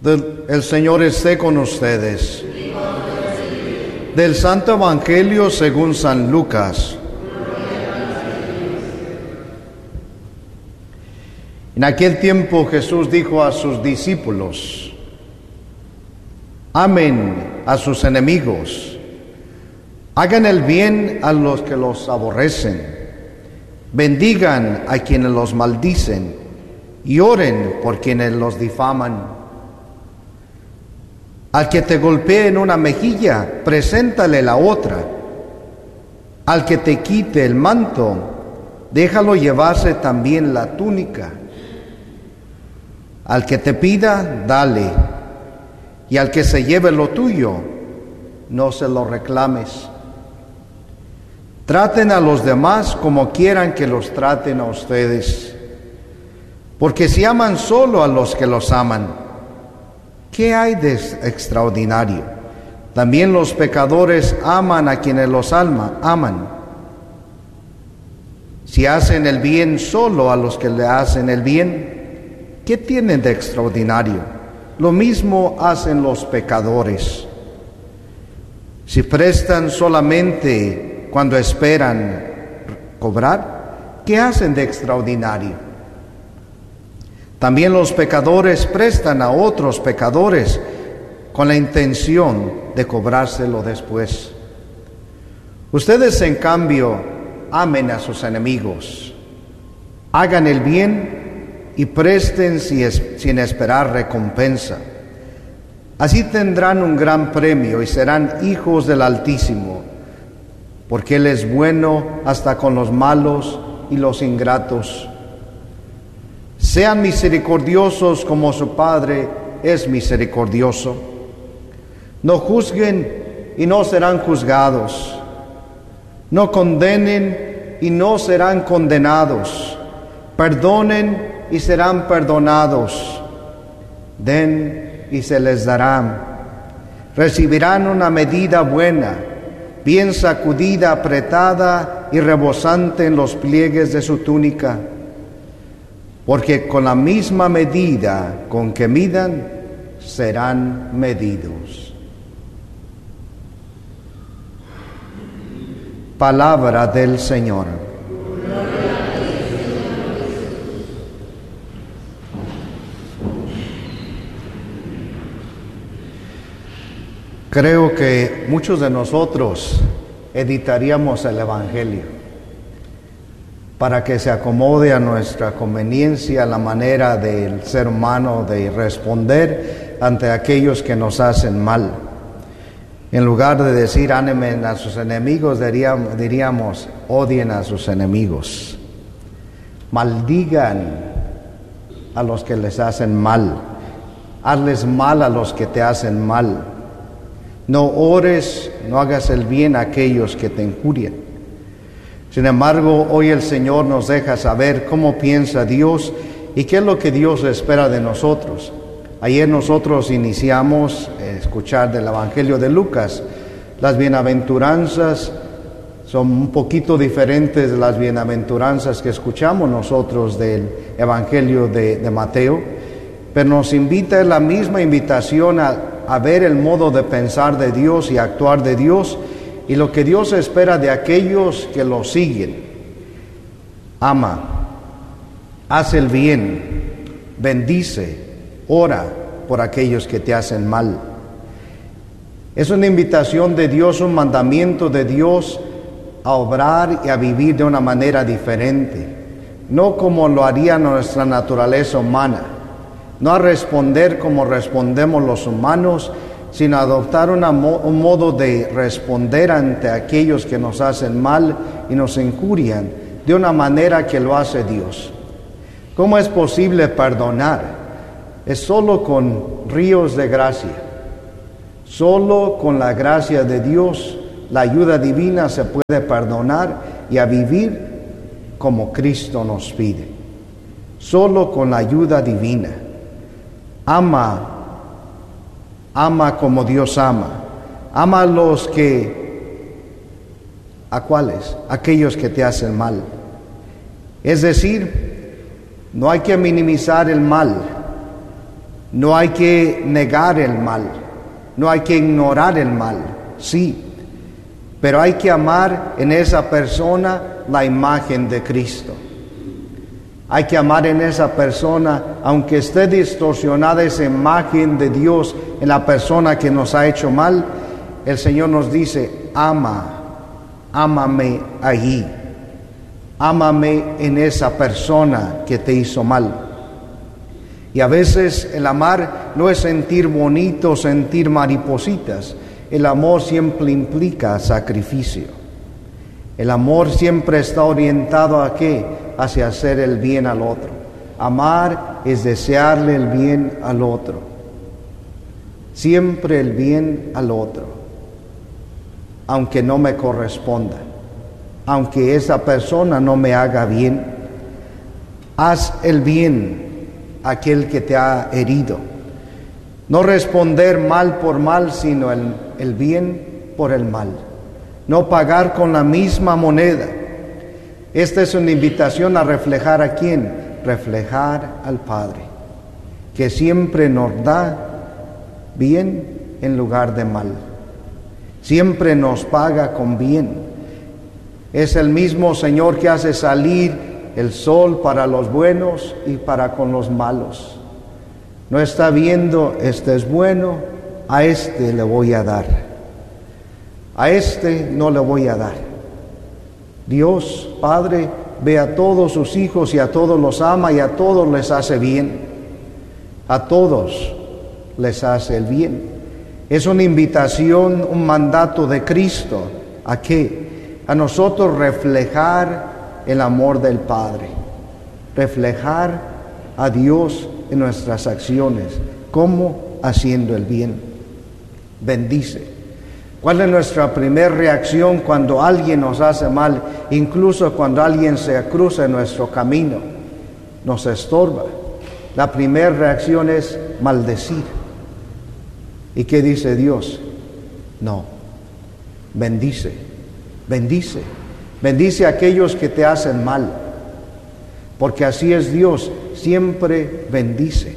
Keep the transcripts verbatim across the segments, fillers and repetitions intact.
Del, el Señor esté con ustedes. Del Santo Evangelio según San Lucas. En aquel tiempo Jesús dijo a sus discípulos: amen a sus enemigos, hagan el bien a los que los aborrecen, bendigan a quienes los maldicen y oren por quienes los difaman. Al que te golpee en una mejilla, preséntale la otra. Al que te quite el manto, déjalo llevarse también la túnica. Al que te pida, dale, y al que se lleve lo tuyo, no se lo reclames. Traten a los demás como quieran que los traten a ustedes, porque si aman solo a los que los aman, ¿qué hay de extraordinario? También los pecadores aman a quienes los alma, aman. Si hacen el bien solo a los que le hacen el bien, ¿qué tienen de extraordinario? Lo mismo hacen los pecadores. Si prestan solamente cuando esperan cobrar, ¿qué hacen de extraordinario? También los pecadores prestan a otros pecadores con la intención de cobrárselo después. Ustedes, en cambio, amen a sus enemigos, hagan el bien y presten sin esperar recompensa. Así tendrán un gran premio y serán hijos del Altísimo, porque Él es bueno hasta con los malos y los ingratos. Sean misericordiosos como su Padre es misericordioso. No juzguen y no serán juzgados. No condenen y no serán condenados. Perdonen y serán perdonados. Den y se les dará. Recibirán una medida buena, bien sacudida, apretada y rebosante en los pliegues de su túnica. Porque con la misma medida con que midan, serán medidos. Palabra del Señor. Creo que muchos de nosotros editaríamos el Evangelio para que se acomode a nuestra conveniencia la manera del ser humano de responder ante aquellos que nos hacen mal. En lugar de decir amen a sus enemigos, diríamos, diríamos odien a sus enemigos. Maldigan a los que les hacen mal. Hazles mal a los que te hacen mal. No ores, no hagas el bien a aquellos que te injurian. Sin embargo, hoy el Señor nos deja saber cómo piensa Dios y qué es lo que Dios espera de nosotros. Ayer nosotros iniciamos a escuchar del Evangelio de Lucas. Las bienaventuranzas son un poquito diferentes de las bienaventuranzas que escuchamos nosotros del Evangelio de, de Mateo, pero nos invita, es la misma invitación a, a ver el modo de pensar de Dios y actuar de Dios, y lo que Dios espera de aquellos que lo siguen. Ama, haz el bien, bendice, ora por aquellos que te hacen mal. Es una invitación de Dios, un mandamiento de Dios a obrar y a vivir de una manera diferente, no como lo haría nuestra naturaleza humana, no a responder como respondemos los humanos, sino adoptar una, un modo de responder ante aquellos que nos hacen mal y nos injurian de una manera que lo hace Dios. ¿Cómo es posible perdonar? Es solo con ríos de gracia. Solo con la gracia de Dios, la ayuda divina, se puede perdonar y a vivir como Cristo nos pide. Solo con la ayuda divina. Ama Ama como Dios ama. Ama a los que, ¿a cuáles? Aquellos que te hacen mal. Es decir, no hay que minimizar el mal, No hay que negar el mal, no hay que ignorar el mal, sí, pero hay que amar en esa persona la imagen de Cristo. Hay que amar en esa persona, aunque esté distorsionada esa imagen de Dios en la persona que nos ha hecho mal, el Señor nos dice, ama, ámame allí, ámame en esa persona que te hizo mal. Y a veces el amar no es sentir bonito, sentir maripositas. El amor siempre implica sacrificio. El amor siempre está orientado ¿a qué? Hacia hacer el bien al otro. Amar es desearle el bien al otro. Siempre el bien al otro. Aunque no me corresponda. Aunque esa persona no me haga bien. Haz el bien a aquel que te ha herido. No responder mal por mal, sino el, el bien por el mal. No pagar con la misma moneda. Esta es una invitación a reflejar ¿a quién? Reflejar al Padre, que siempre nos da bien en lugar de mal. Siempre nos paga con bien. Es el mismo Señor que hace salir el sol para los buenos y para con los malos. No está viendo, este es bueno, a este le voy a dar. A este no le voy a dar. Dios, Padre, ve a todos sus hijos y a todos los ama y a todos les hace bien. A todos les hace el bien. Es una invitación, un mandato de Cristo. ¿A qué? A nosotros reflejar el amor del Padre, reflejar a Dios en nuestras acciones. ¿Cómo? Haciendo el bien. Bendice. ¿Cuál es nuestra primera reacción cuando alguien nos hace mal? Incluso cuando alguien se cruza en nuestro camino, nos estorba. La primera reacción es maldecir. ¿Y qué dice Dios? No. Bendice, bendice. Bendice a aquellos que te hacen mal, porque así es Dios, siempre bendice.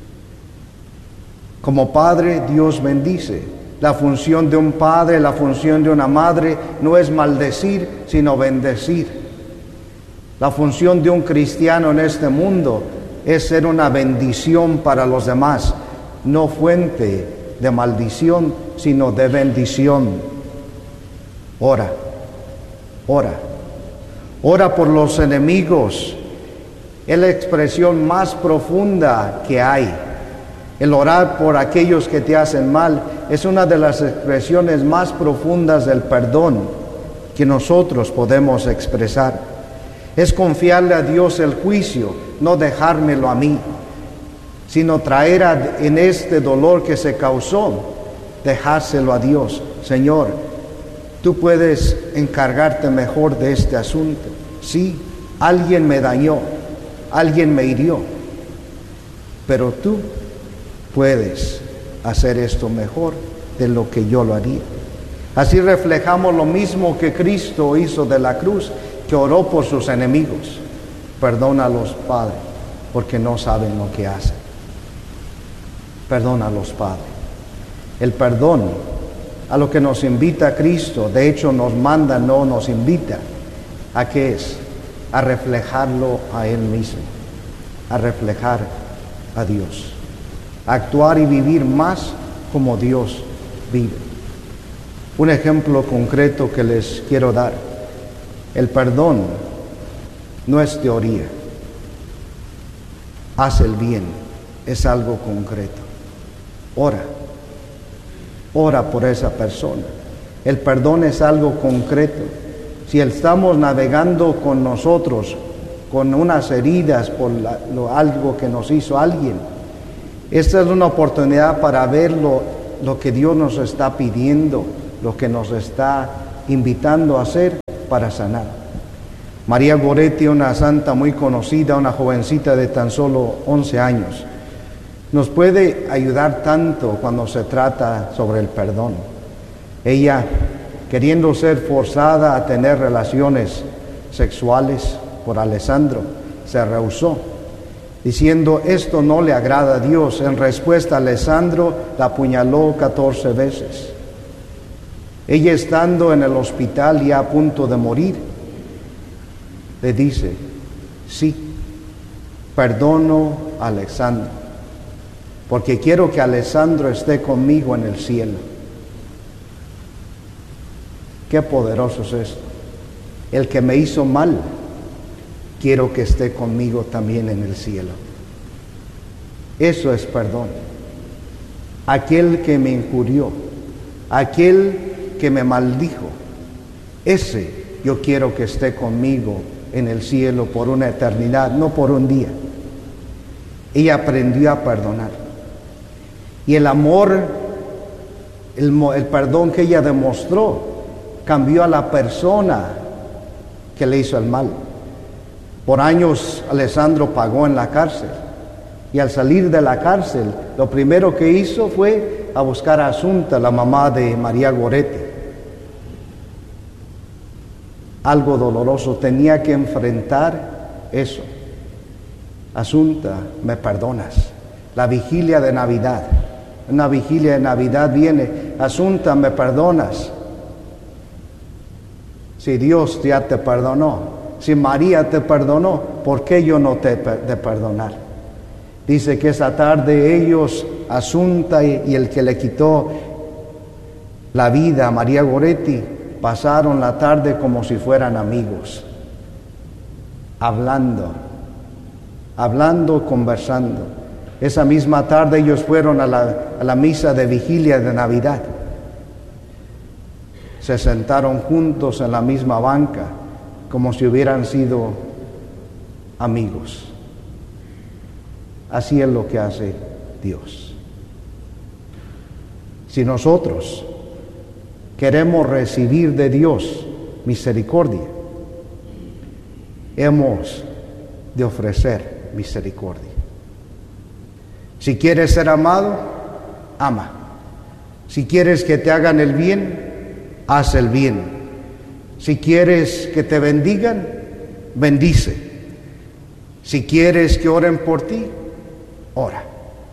Como padre, Dios bendice. La función de un padre, la función de una madre, no es maldecir, sino bendecir. La función de un cristiano en este mundo es ser una bendición para los demás, no fuente de maldición, sino de bendición. Ora. Ora, ora por los enemigos. Es la expresión más profunda que hay. El orar por aquellos que te hacen mal es una de las expresiones más profundas del perdón que nosotros podemos expresar. Es confiarle a Dios el juicio, no dejármelo a mí, sino traer a, en este dolor que se causó, dejárselo a Dios. Señor, tú puedes encargarte mejor de este asunto. Sí, alguien me dañó, alguien me hirió, pero tú puedes hacer esto mejor de lo que yo lo haría. Así reflejamos lo mismo que Cristo hizo de la cruz, que oró por sus enemigos. Perdónalos, Padre, porque no saben lo que hacen. Perdónalos, Padre. El perdón a lo que nos invita Cristo, de hecho nos manda, no nos invita. ¿A qué es? A reflejarlo a Él mismo, a reflejar a Dios, a actuar y vivir más como Dios vive. Un ejemplo concreto que les quiero dar: el perdón no es teoría, haz el bien, es algo concreto. Ora. Ora por esa persona. El perdón es algo concreto. Si estamos navegando con nosotros, con unas heridas por la, lo, algo que nos hizo alguien, esta es una oportunidad para ver lo, lo que Dios nos está pidiendo, lo que nos está invitando a hacer para sanar. María Goretti, una santa muy conocida, una jovencita de tan solo once años, nos puede ayudar tanto cuando se trata sobre el perdón. Ella, queriendo ser forzada a tener relaciones sexuales por Alessandro, se rehusó. diciendo, esto no le agrada a Dios. En respuesta, Alessandro la apuñaló catorce veces. Ella, estando en el hospital ya a punto de morir, le dice, sí, perdono a Alessandro, porque quiero que Alessandro esté conmigo en el cielo. Qué poderoso es esto. El que me hizo mal, quiero que esté conmigo también en el cielo. Eso es perdón. Aquel que me injurió, aquel que me maldijo, ese yo quiero que esté conmigo en el cielo por una eternidad, no por un día. Ella aprendió a perdonar. Y el amor, el, el perdón que ella demostró, cambió a la persona que le hizo el mal. Por años Alessandro pagó en la cárcel, y al salir de la cárcel, lo primero que hizo fue a buscar a Asunta, la mamá de María Goretti. Algo doloroso, tenía que enfrentar eso. Asunta, ¿me perdonas? La vigilia de Navidad, una vigilia de Navidad viene, Asunta, ¿me perdonas? Si Dios ya te perdonó, si María te perdonó, ¿por qué yo no te he de perdonar? Dice que esa tarde ellos, Asunta y, y el que le quitó la vida a María Goretti, pasaron la tarde como si fueran amigos, hablando, hablando, conversando. Esa misma tarde ellos fueron a la, a la misa de vigilia de Navidad. Se sentaron juntos en la misma banca, como si hubieran sido amigos. Así es lo que hace Dios. Si nosotros queremos recibir de Dios misericordia, hemos de ofrecer misericordia. Si quieres ser amado, ama. Si quieres que te hagan el bien, haz el bien. Si quieres que te bendigan, bendice. Si quieres que oren por ti, ora.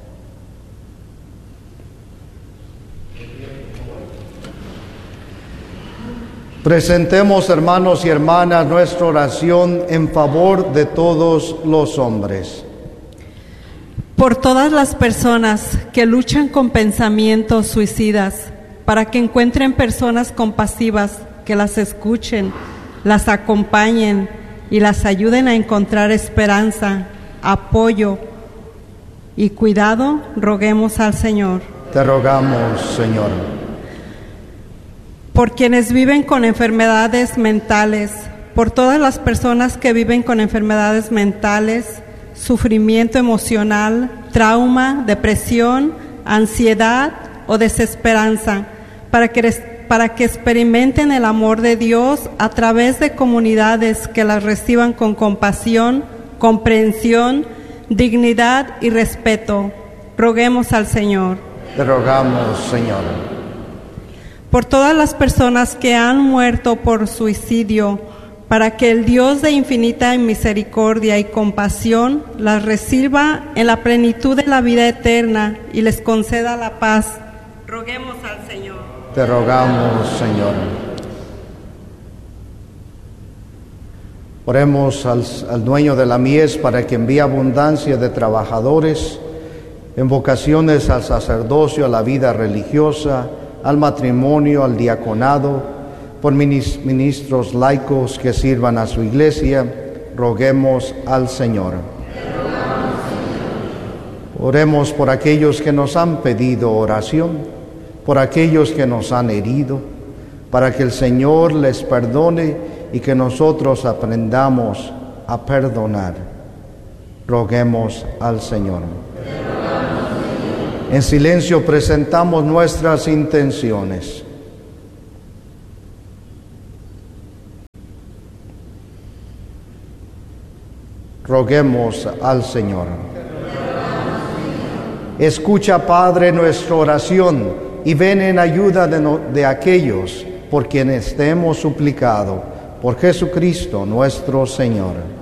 Presentemos, hermanos y hermanas, nuestra oración en favor de todos los hombres. Por todas las personas que luchan con pensamientos suicidas, para que encuentren personas compasivas que las escuchen, las acompañen y las ayuden a encontrar esperanza, apoyo y cuidado, roguemos al Señor. Te rogamos, Señor. Por quienes viven con enfermedades mentales, por todas las personas que viven con enfermedades mentales, sufrimiento emocional, trauma, depresión, ansiedad o desesperanza, para que, para que experimenten el amor de Dios a través de comunidades que las reciban con compasión, comprensión, dignidad y respeto. Roguemos al Señor. Te rogamos, Señor. Por todas las personas que han muerto por suicidio, para que el Dios de infinita misericordia y compasión las reciba en la plenitud de la vida eterna y les conceda la paz. Roguemos al Señor. Te rogamos, Señor. Oremos al, al dueño de la mies para que envíe abundancia de trabajadores en vocaciones al sacerdocio, a la vida religiosa, al matrimonio, al diaconado, por ministros laicos que sirvan a su iglesia. Roguemos al Señor. Oremos por aquellos que nos han pedido oración, por aquellos que nos han herido, para que el Señor les perdone y que nosotros aprendamos a perdonar. Roguemos al Señor. En silencio presentamos nuestras intenciones. Roguemos al Señor. Escucha, Padre, nuestra oración y ven en ayuda de, no, de aquellos por quienes te hemos suplicado, por Jesucristo nuestro Señor.